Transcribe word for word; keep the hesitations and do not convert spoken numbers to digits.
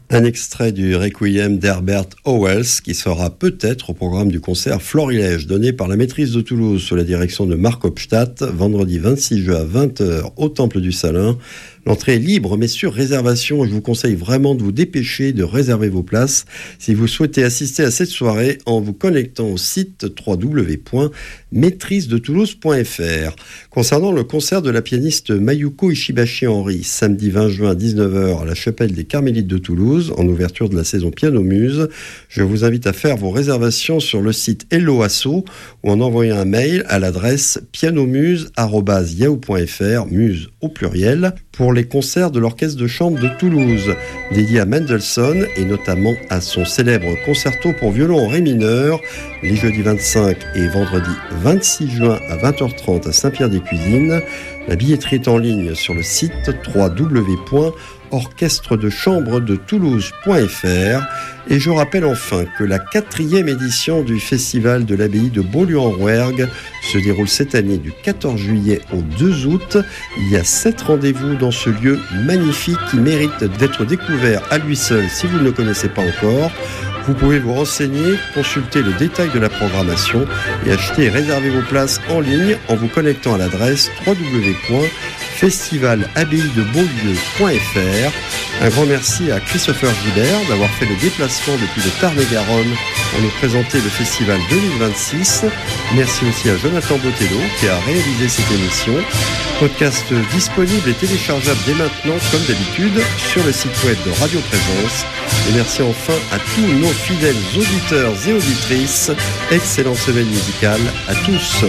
Un extrait du Requiem d'Herbert Howells qui sera peut-être au programme du concert Florilège donné par la Maîtrise de Toulouse sous la direction de Marc Hopstadt, vendredi vingt-six juin à vingt heures au Temple du Salin. L'entrée est libre mais sur réservation. Je vous conseille vraiment de vous dépêcher de réserver vos places si vous souhaitez assister à cette soirée en vous connectant au site w w w point maîtrise de toulouse point f r. Concernant le concert de la pianiste Mayuko Ishibashi-Henry, samedi vingt juin à dix-neuf heures à la chapelle des Carmélites de Toulouse, en ouverture de la saison Piano Muse, je vous invite à faire vos réservations sur le site Hello Asso ou en envoyant un mail à l'adresse pianomuse arobase yahoo point f r, muse au pluriel, pour les concerts de l'Orchestre de chambre de Toulouse, dédié à Mendelssohn et notamment à son célèbre concerto pour violon en ré mineur, les jeudis vingt-cinq et vendredi vingt-six juin à vingt heures trente à Saint-Pierre-des-Cuisines. La billetterie est en ligne sur le site w w w point orchestre de chambre de toulouse point f r. Et je rappelle enfin que la quatrième édition du festival de l'abbaye de Beaulieu-en-Rouergue se déroule cette année du quatorze juillet au deux août. Il y a sept rendez-vous dans ce lieu magnifique qui mérite d'être découvert à lui seul si vous ne le connaissez pas encore. Vous pouvez vous renseigner, consulter le détail de la programmation et acheter et réserver vos places en ligne en vous connectant à l'adresse w w w point festival abbaye de beaulieu point f r. Un grand merci à Christopher Gilbert d'avoir fait le déplacement depuis le Tarn-et-Garonne pour nous présenter le festival deux mille vingt-six. Merci aussi à Jonathan Botello qui a réalisé cette émission. Podcast disponible et téléchargeable dès maintenant, comme d'habitude, sur le site web de Radio Présence. Et merci enfin à tous nos fidèles auditeurs et auditrices. Excellente semaine musicale à tous.